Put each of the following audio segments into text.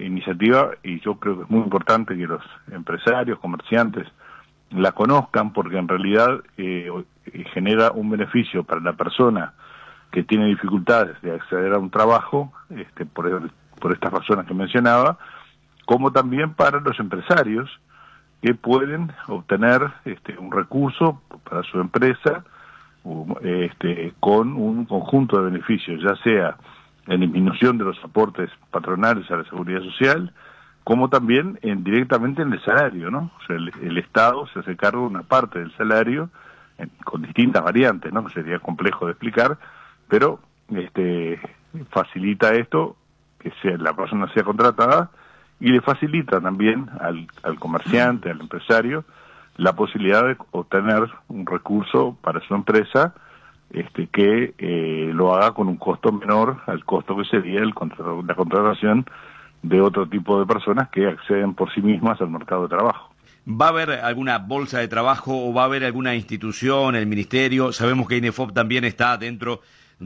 iniciativa y yo creo que es muy importante que los empresarios, comerciantes la conozcan, porque en realidad genera un beneficio para la persona que tiene dificultades de acceder a un trabajo, por estas razones que mencionaba, como también para los empresarios que pueden obtener un recurso para su empresa con un conjunto de beneficios, ya sea en disminución de los aportes patronales a la seguridad social, como también directamente en el salario, ¿no? O sea, el Estado se hace cargo de una parte del salario con distintas variantes, ¿no? Sería complejo de explicar, pero facilita esto, que la persona sea contratada, y le facilita también al comerciante, al empresario, la posibilidad de obtener un recurso para su empresa que lo haga con un costo menor al costo que sería la contratación de otro tipo de personas que acceden por sí mismas al mercado de trabajo. ¿Va a haber alguna bolsa de trabajo o va a haber alguna institución, el ministerio? Sabemos que INEFOP también está dentro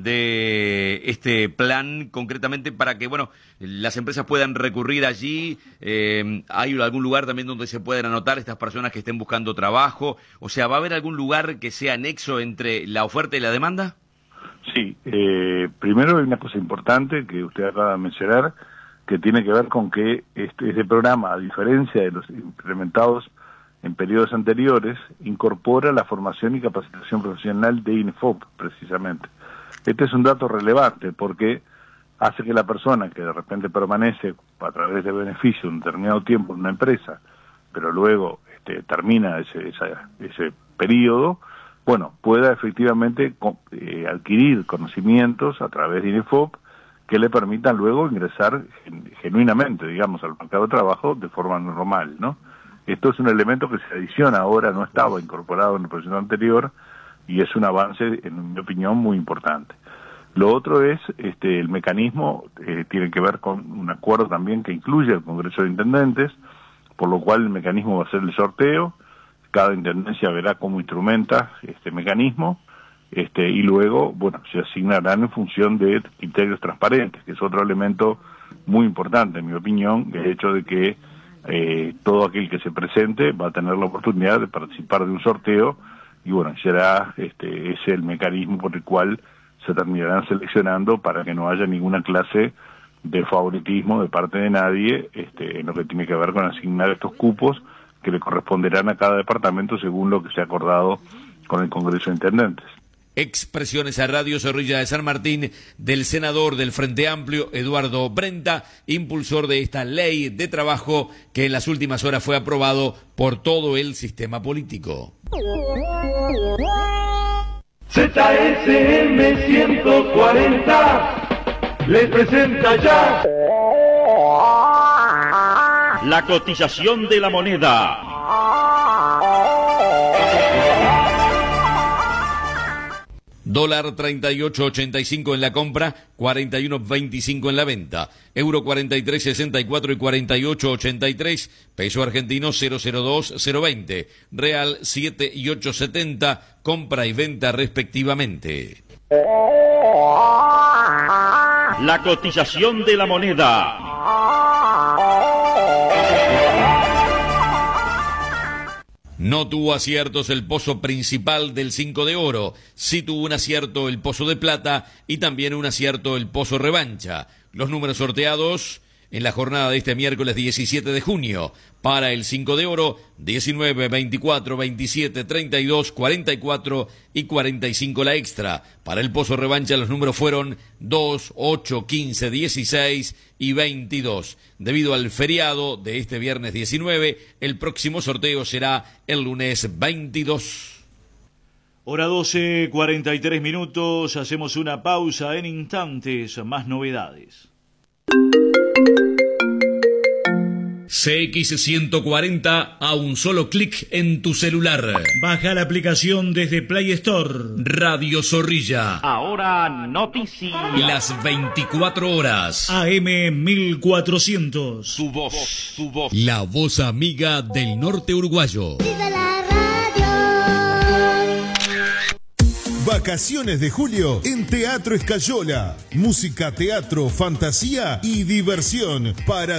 de este plan, concretamente para que, las empresas puedan recurrir allí. ¿Hay algún lugar también donde se puedan anotar estas personas que estén buscando trabajo? O sea, ¿va a haber algún lugar que sea nexo entre la oferta y la demanda? Sí, primero hay una cosa importante que usted acaba de mencionar, que tiene que ver con que este programa, a diferencia de los implementados en periodos anteriores, incorpora la formación y capacitación profesional de INEFOP, precisamente. Este es un dato relevante porque hace que la persona que de repente permanece a través de beneficio un determinado tiempo en una empresa, pero luego termina ese periodo, pueda efectivamente adquirir conocimientos a través de INEFOP que le permitan luego ingresar genuinamente, digamos, al mercado de trabajo de forma normal, ¿no? Esto es un elemento que se adiciona ahora, no estaba incorporado en el proyecto anterior, y es un avance, en mi opinión, muy importante. Lo otro es, el mecanismo tiene que ver con un acuerdo también que incluye el Congreso de Intendentes, por lo cual el mecanismo va a ser el sorteo, cada intendencia verá cómo instrumenta este mecanismo, y luego, se asignarán en función de criterios transparentes, que es otro elemento muy importante, en mi opinión, el hecho de que todo aquel que se presente va a tener la oportunidad de participar de un sorteo, y será ese el mecanismo por el cual se terminarán seleccionando para que no haya ninguna clase de favoritismo de parte de nadie en lo que tiene que ver con asignar estos cupos que le corresponderán a cada departamento según lo que se ha acordado con el Congreso de Intendentes. Expresiones a Radio Zorrilla de San Martín del senador del Frente Amplio, Eduardo Brenta, impulsor de esta ley de trabajo que en las últimas horas fue aprobado por todo el sistema político. ZSM 140 les presenta ya la cotización de la moneda. Dólar 38.85 en la compra, 41.25 en la venta. Euro 43.64 y 48.83. Peso argentino 002.020. Real 7 y 8.70. Compra y venta respectivamente. La cotización de la moneda. No tuvo aciertos el pozo principal del 5 de oro, sí tuvo un acierto el pozo de plata y también un acierto el pozo revancha. Los números sorteados en la jornada de este miércoles 17 de junio. Para el 5 de oro, 19, 24, 27, 32, 44 y 45 la extra. Para el pozo revancha los números fueron 2, 8, 15, 16 y 22. Debido al feriado de este viernes 19, el próximo sorteo será el lunes 22. Hora 12, 43 minutos. Hacemos una pausa en instantes. Más novedades. CX140 a un solo clic en tu celular. Baja la aplicación desde Play Store. Radio Zorrilla. Ahora noticias. Las 24 horas. AM 1400. Tu voz, tu voz. La voz amiga del norte uruguayo. ¡Viva la radio! Vacaciones de julio en Teatro Escayola. Música, teatro, fantasía y diversión para